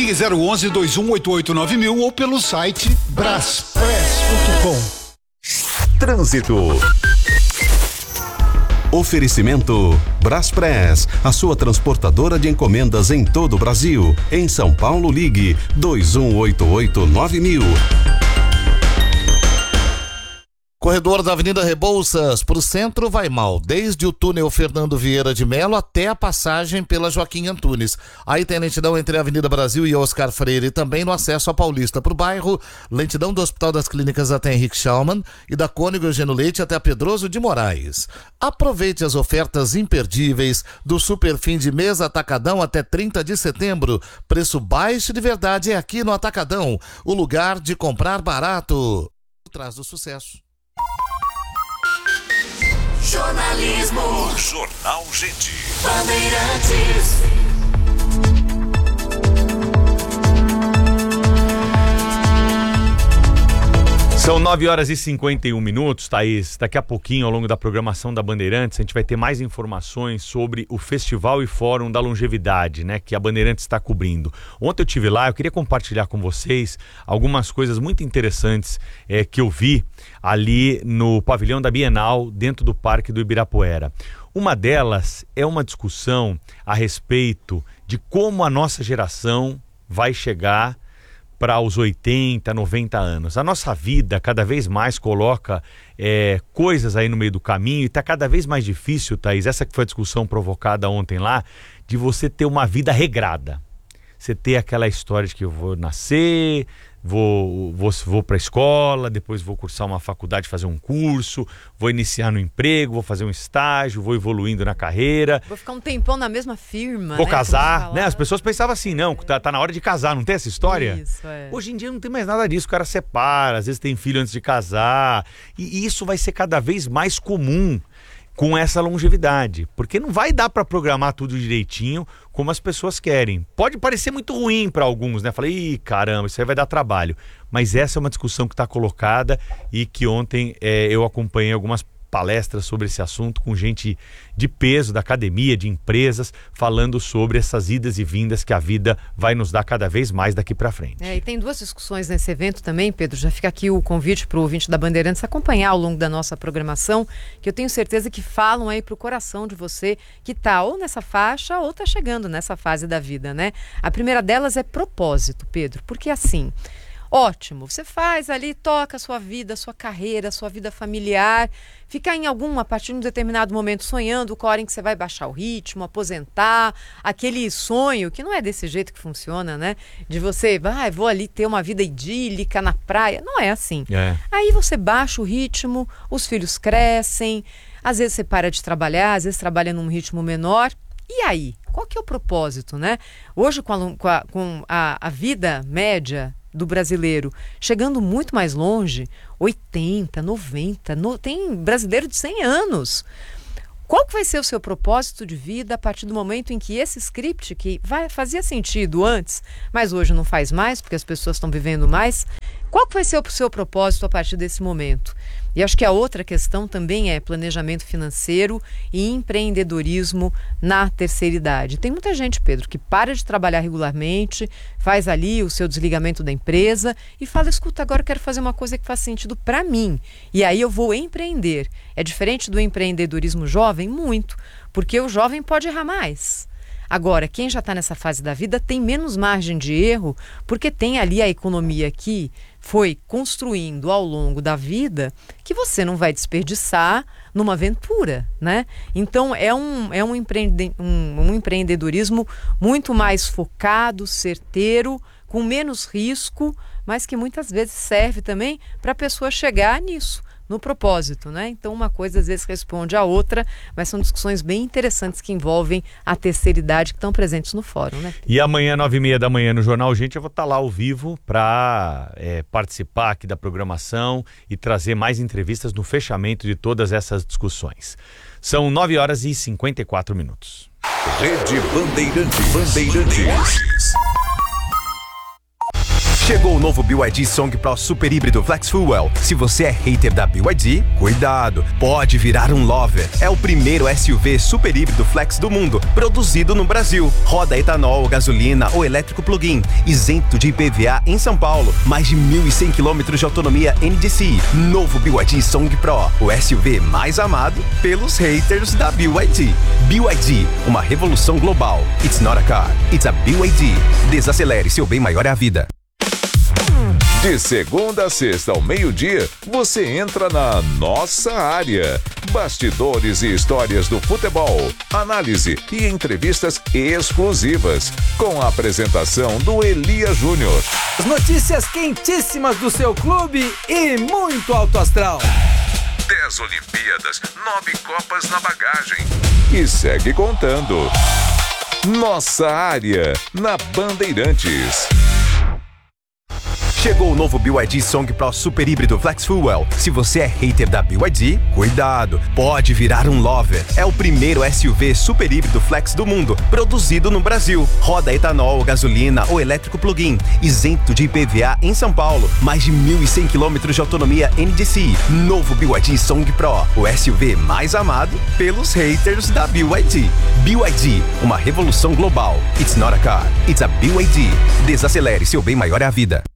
Ligue 011-2188-9000 ou pelo site braspress.com. Trânsito. Oferecimento Braspress, a sua transportadora de encomendas em todo o Brasil. Em São Paulo, ligue 2188-9000. Corredor da Avenida Rebouças, para o centro vai mal, desde o túnel Fernando Vieira de Melo até a passagem pela Joaquim Antunes. Aí tem lentidão entre a Avenida Brasil e Oscar Freire, e também no acesso à Paulista para o bairro, lentidão do Hospital das Clínicas até Henrique Schaumann e da Cônigo Eugênio Leite até a Pedroso de Moraes. Aproveite as ofertas imperdíveis do Super Fim de Mês Atacadão até 30 de setembro. Preço baixo de verdade é aqui no Atacadão, o lugar de comprar barato. Traz do sucesso. Jornalismo. Jornal Gente. Bandeirantes. São 9h51, Thaís. Daqui a pouquinho, ao longo da programação da Bandeirantes, a gente vai ter mais informações sobre o Festival e Fórum da Longevidade, né, que a Bandeirantes está cobrindo. Ontem eu estive lá, eu queria compartilhar com vocês algumas coisas muito interessantes que eu vi ali no pavilhão da Bienal, dentro do Parque do Ibirapuera. Uma delas é uma discussão a respeito de como a nossa geração vai chegar para os 80, 90 anos. A nossa vida cada vez mais coloca coisas aí no meio do caminho e está cada vez mais difícil, Thaís, essa que foi a discussão provocada ontem lá, de você ter uma vida regrada. Você ter aquela história de que eu vou nascer, vou para a escola, depois vou cursar uma faculdade, fazer um curso, vou iniciar no emprego, vou fazer um estágio, vou evoluindo na carreira. Vou ficar um tempão na mesma firma, vou casar, né? As pessoas pensavam assim, não, tá na hora de casar, não tem essa história? Isso, é. Hoje em dia não tem mais nada disso, o cara separa, às vezes tem filho antes de casar, e isso vai ser cada vez mais comum com essa longevidade, porque não vai dar para programar tudo direitinho como as pessoas querem. Pode parecer muito ruim para alguns, né? Falei, ih, caramba, isso aí vai dar trabalho. Mas essa é uma discussão que está colocada e que ontem eu acompanhei algumas palestras sobre esse assunto com gente de peso, da academia, de empresas, falando sobre essas idas e vindas que a vida vai nos dar cada vez mais daqui para frente. E tem duas discussões nesse evento também, Pedro, já fica aqui o convite para o ouvinte da Bandeirantes acompanhar ao longo da nossa programação, que eu tenho certeza que falam aí para o coração de você que está ou nessa faixa ou está chegando nessa fase da vida, né? A primeira delas é propósito, Pedro, porque assim, ótimo, você faz ali, toca a sua vida, a sua carreira, a sua vida familiar, ficar a partir de um determinado momento sonhando com a hora em que você vai baixar o ritmo, aposentar, aquele sonho que não é desse jeito que funciona, né? De você, vou ali ter uma vida idílica na praia, não é assim. Aí você baixa o ritmo, os filhos crescem, às vezes você para de trabalhar, às vezes trabalha num ritmo menor, e aí? Qual que é o propósito, né? Hoje com a vida média do brasileiro chegando muito mais longe, 80, 90, tem brasileiro de 100 anos. Qual que vai ser o seu propósito de vida a partir do momento em que esse script, que fazia sentido antes, mas hoje não faz mais, porque as pessoas estão vivendo mais, qual que vai ser o seu propósito a partir desse momento? E acho que a outra questão também é planejamento financeiro e empreendedorismo na terceira idade. Tem muita gente, Pedro, que para de trabalhar regularmente, faz ali o seu desligamento da empresa e fala, escuta, agora eu quero fazer uma coisa que faz sentido para mim. E aí eu vou empreender. É diferente do empreendedorismo jovem? Muito, porque o jovem pode errar mais. Agora, quem já está nessa fase da vida tem menos margem de erro, porque tem ali a economia que foi construindo ao longo da vida, que você não vai desperdiçar numa aventura, né? Então, é um empreendedorismo muito mais focado, certeiro, com menos risco, mas que muitas vezes serve também para a pessoa chegar nisso, no propósito, né? Então uma coisa às vezes responde à outra, mas são discussões bem interessantes que envolvem a terceira idade que estão presentes no fórum, né? E amanhã, 9h30 no Jornal Gente, eu vou estar lá ao vivo para participar aqui da programação e trazer mais entrevistas no fechamento de todas essas discussões. São 9h54. Rede Bandeirantes. Chegou o novo BYD Song Pro Super Híbrido Flex Fuel. Se você é hater da BYD, cuidado, pode virar um lover. É o primeiro SUV super híbrido flex do mundo, produzido no Brasil. Roda etanol, gasolina ou elétrico plug-in, isento de IPVA em São Paulo. Mais de 1.100 km de autonomia NDCi. Novo BYD Song Pro, o SUV mais amado pelos haters da BYD. BYD, uma revolução global. It's not a car, it's a BYD. Desacelere, seu bem maior é a vida. De segunda a sexta ao meio-dia, você entra na Nossa Área. Bastidores e histórias do futebol, análise e entrevistas exclusivas, com a apresentação do Elia Júnior. As notícias quentíssimas do seu clube e muito alto astral. 10 Olimpíadas, 9 Copas na bagagem. E segue contando. Nossa Área, na Bandeirantes. Chegou o novo BYD Song Pro Super Híbrido Flex Fuel. Se você é hater da BYD, cuidado, pode virar um lover. É o primeiro SUV super híbrido flex do mundo, produzido no Brasil. Roda etanol, gasolina ou elétrico plug-in, isento de IPVA em São Paulo. Mais de 1.100 km de autonomia NDCi. Novo BYD Song Pro, o SUV mais amado pelos haters da BYD. BYD, uma revolução global. It's not a car, it's a BYD. Desacelere, seu bem maior é a vida.